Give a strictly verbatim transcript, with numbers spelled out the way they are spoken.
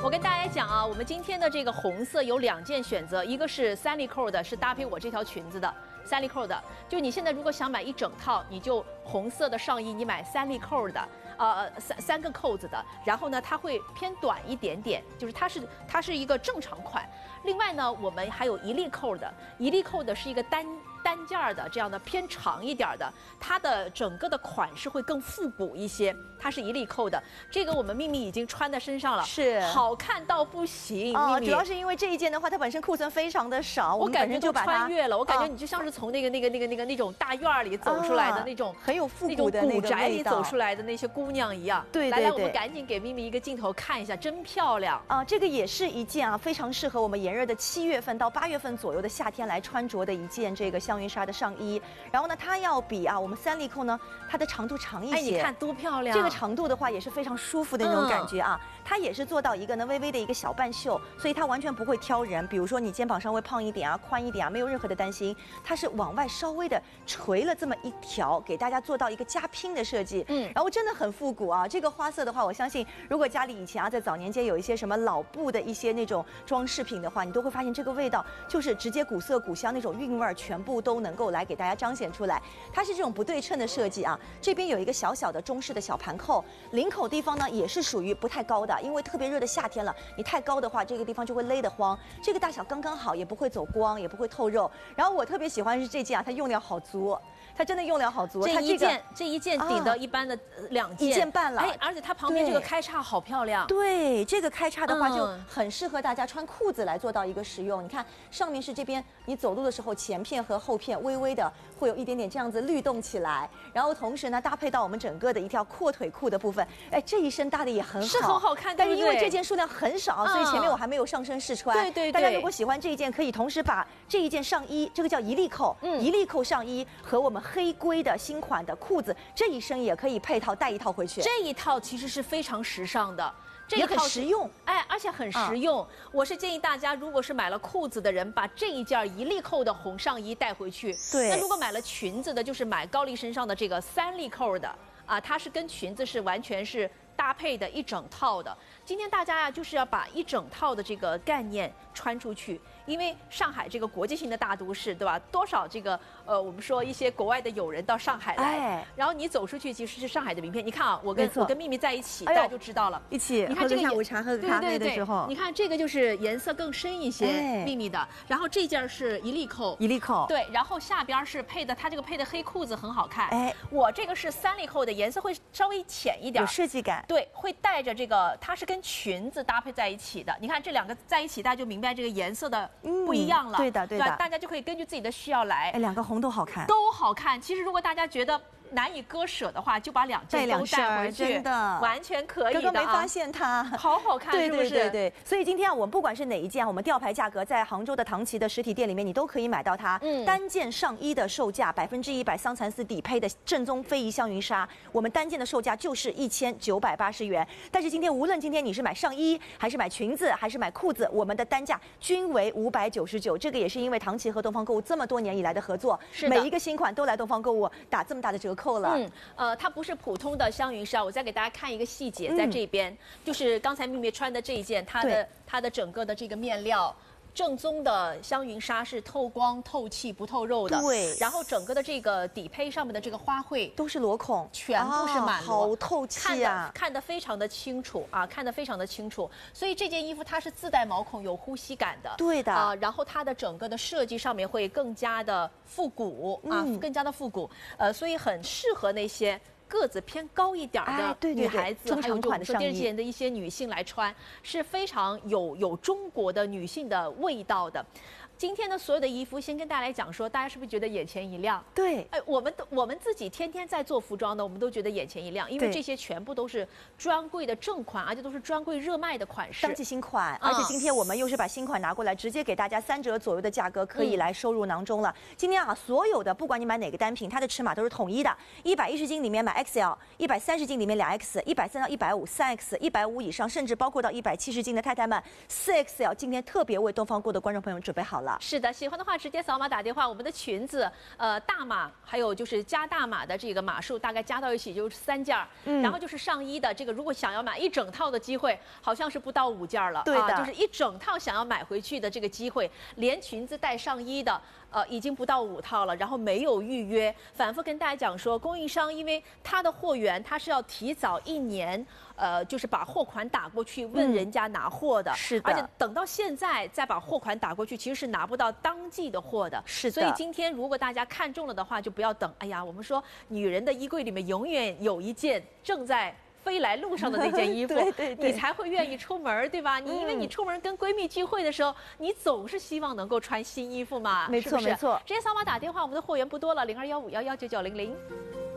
我跟大家讲啊，我们今天的这个红色有两件选择，一个是三粒扣的，是搭配我这条裙子的。 三粒扣的，就你现在如果想买一整套，你就红色的上衣，你买三粒扣的，呃，三三个扣子的，然后呢，它会偏短一点点，就是它是它是一个正常款。另外呢，我们还有一粒扣的，一粒扣的是一个单单件儿的这样的偏长一点的，它的整个的款式会更复古一些，它是一粒扣的。这个我们秘密已经穿在身上了， 是好看到不行。 哦， 秘密主要是因为这一件的话，它本身库存非常的少， 我感觉就就把它穿越了，我感觉啊你就像是从那个那个那个那个那种大院儿里走出来的那种、 啊、很有复那种古的那古宅个味道里走出来的那些姑娘一样。 对对来来， 对我们赶紧给咪咪一个镜头看一下，真漂亮啊！这个也是一件啊非常适合我们炎热的七月份到八月份左右的夏天来穿着的一件这个香云纱的上衣。然后呢，它要比啊我们三粒扣呢，它的长度长一些。 哎，你看多漂亮！ 这个长度的话也是非常舒服的那种感觉啊。嗯、它也是做到一个呢微微的一个小半袖，所以它完全不会挑人。比如说你肩膀稍微胖一点啊、宽一点啊，没有任何的担心。它是往外稍微的垂了这么一条，给大家做到一个加拼的设计。嗯，然后真的很复古啊。这个花色的话，我相信如果家里以前啊在早年间有一些什么老布的一些那种装饰品的话，你都会发现这个味道就是直接古色古香那种韵味儿，全部都能够来给大家彰显出来。它是这种不对称的设计啊，这边有一个小小的中式的小盘扣，领口地方呢也是属于不太高的，因为特别热的夏天了，你太高的话，这个地方就会勒得慌。这个大小刚刚好，也不会走光，也不会透肉。然后我特别喜欢是这件啊，它用料好足。它真的用料好足， 这一件、 这, 这一件顶到一般的两件， 一件半了。 哎，而且它旁边这个开叉好漂亮。 对，这个开叉的话就很适合大家穿裤子来做到一个使用。你看上面是这边，你走路的时候前片和后片微微的会有一点点这样子律动起来，然后同时呢搭配到我们整个的一条阔腿裤的部分，哎，这一身搭的也很好， 是很好看。 但是因为这件数量很少，所以前面我还没有上身试穿。 对对对， 大家如果喜欢这一件，可以同时把这一件上衣，这个叫一粒扣，嗯，一粒扣上衣和我们黑龟的新款的裤子，这一身也可以配套带一套回去。 这一套其实是非常时尚的，这一套很实用， 哎，而且很实用。啊、我是建议大家，如果是买了裤子的人，把这一件一粒扣的红上衣带回去。 对。 那如果买了裙子的，就是买高丽身上的这个三粒扣的啊，它是跟裙子是完全是搭配的一整套的。今天大家呀，就是要把一整套的这个概念穿出去。因为上海这个国际性的大都市，对吧？多少这个呃，我们说一些国外的友人到上海来，哎、然后你走出去其实是上海的名片。你看啊，我跟我跟秘密在一起，哎、大家就知道了。 一起， 你看这个下午茶喝个咖啡的时候， 你看这个就是颜色更深一些，哎、秘密的。然后这件是一粒扣， 一粒扣， 对。然后下边是配的，它这个配的黑裤子很好看。 哎， 我这个是三粒扣的，颜色会稍微浅一点， 有设计感。 对，会带着这个，它是跟裙子搭配在一起的。你看这两个在一起，大家就明白这个颜色的不一样了。 嗯对的，对的， 大家就可以根据自己的需要来。 哎，两个红都好看， 都好看。其实如果大家觉得难以割舍的话，就把两件都带回去， 真的完全可以的。 刚刚没发现它， 好好看， 对对对对。所以今天啊，我们不管是哪一件，我们吊牌价格在杭州的唐奇的实体店里面，你都可以买到它。嗯，单件上衣的售价百分之一百桑蚕丝底配的正宗非遗香云纱，我们单件的售价就是一千九百八十元。但是今天无论今天你是买上衣，还是买裙子，还是买裤子，我们的单价均为五百九十九。这个也是因为唐奇和东方购物这么多年以来的合作， 是每一个新款都来东方购物打这么大的折扣了。 嗯。呃，它不是普通的香云纱，我再给大家看一个细节，在这边、嗯、就是刚才秘密穿的这一件，它的它的整个的这个面料。正宗的香云纱是透光、透气、不透肉的。 对。 然后整个的这个底胚上面的这个花卉都是螺孔， 全部是满螺，好透气啊， 看得非常的清楚啊，看得非常的清楚。所以这件衣服它是自带毛孔、有呼吸感的。 对的。 啊，然后它的整个的设计上面会更加的复古啊，嗯、更加的复古。呃，所以很适合那些。个子偏高一点的女孩子， 中长款的上衣， 这件的一些女性来穿，是非常有有中国的女性的味道的。今天的所有的衣服，先跟大家来讲说，大家是不是觉得眼前一亮？ 对， 哎，我们我们自己天天在做服装的，我们都觉得眼前一亮，因为这些全部都是专柜的正款，而且都是专柜热卖的款式， 当季新款。而且今天我们又是把新款拿过来，直接给大家三折左右的价格，可以来收入囊中了。嗯、今天啊，所有的不管你买哪个单品，它的尺码都是统一的，一百一十斤里面买 X L， 一百三十斤里面两 X， 一百三到一百五三 X， 一百五以上，甚至包括到一百七十斤的太太们四 X L。今天特别为东方购的观众朋友们准备好了。 了。 是的，喜欢的话直接扫码打电话。我们的裙子，呃，大码还有就是加大码的这个码数，大概加到一起就是三件儿。嗯，然后就是上衣的这个，如果想要买一整套的机会，好像是不到五件了。 对的， 啊，就是一整套想要买回去的这个机会，连裙子带上衣的。呃，已经不到五套了，然后没有预约。反复跟大家讲说，供应商因为他的货源他是要提早一年，呃，就是把货款打过去问人家拿货的， 嗯、是的。 而且等到现在再把货款打过去，其实是拿不到当季的货的。 是的。 所以今天如果大家看中了的话，就不要等。哎呀，我们说女人的衣柜里面永远有一件正在飞来路上的那件衣服， 对对对， 你才会愿意出门，对吧？你因为你出门跟闺蜜聚会的时候，你总是希望能够穿新衣服嘛， 没错没错。 直接扫码打电话，我们的货源不多了，零二幺五幺幺九九零零。